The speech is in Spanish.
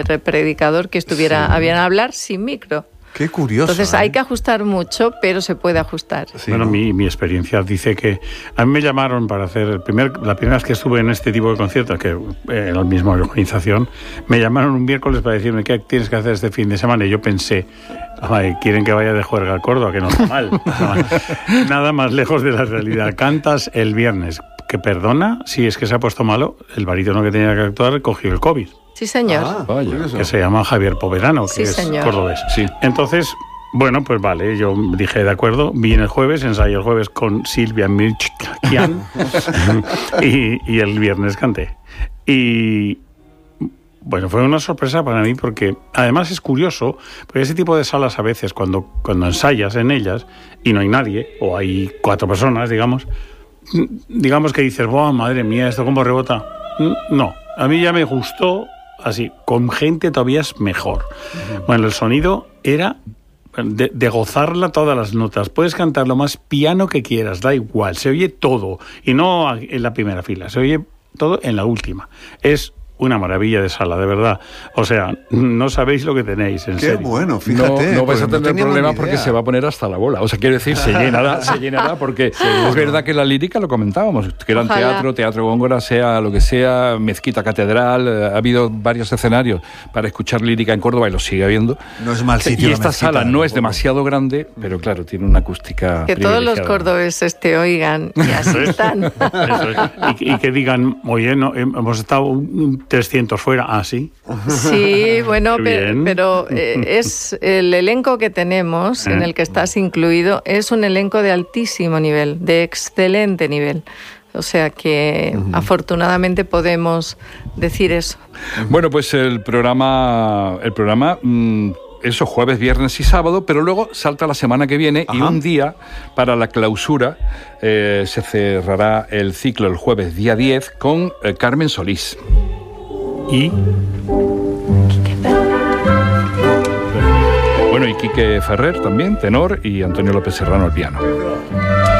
predicador que estuviera a bien hablar sin micro. Qué curioso. Entonces hay que ajustar mucho, pero se puede ajustar. Sí, bueno, ¿no? mi experiencia dice que a mí me llamaron para hacer la primera vez que estuve en este tipo de conciertos, que en la misma organización, me llamaron un miércoles para decirme qué tienes que hacer este fin de semana, y yo pensé, quieren que vaya de juerga a Córdoba, que no está mal. Nada más lejos de la realidad. Cantas el viernes, que perdona, si es que se ha puesto malo, el barítono que tenía que actuar cogió el COVID. Sí, señor. Que se llama Javier Poverano, que es cordobés. Sí. Entonces, bueno, pues vale, yo dije, de acuerdo, vine el jueves, ensayé el jueves con Silvia Mirchkian y el viernes canté. Y bueno, fue una sorpresa para mí porque además es curioso, porque ese tipo de salas a veces, cuando ensayas en ellas y no hay nadie, o hay 4 personas, digamos que dices, ¡buah, madre mía, esto cómo rebota! No, a mí ya me gustó así, con gente todavía es mejor. Bueno, el sonido era de gozarla todas las notas. Puedes cantar lo más piano que quieras, da igual, se oye todo. Y no en la primera fila, se oye todo en la última. Es una maravilla de sala, de verdad. O sea, no sabéis lo que tenéis, en serio. Qué bueno, fíjate. No vais a tener problemas porque se va a poner hasta la bola. O sea, quiero decir, se llenará porque es verdad que la lírica, lo comentábamos, que era teatro Góngora, sea lo que sea, mezquita catedral, ha habido varios escenarios para escuchar lírica en Córdoba y lo sigue habiendo. No es mal sitio. Y esta sala no es demasiado grande, pero claro, tiene una acústica que todos los cordobeses te oigan y asistan. Y que digan, oye, no, hemos estado 300 fuera, sí. Sí, bueno, pero es el elenco que tenemos, en el que estás incluido, es un elenco de altísimo nivel, de excelente nivel. O sea que afortunadamente podemos decir eso. Bueno, pues el programa eso, jueves, viernes y sábado, pero luego salta la semana que viene. Y un día para la clausura se cerrará el ciclo el jueves día 10 con Carmen Solís. Y Quique Ferrer también, tenor, y Antonio López Serrano al piano.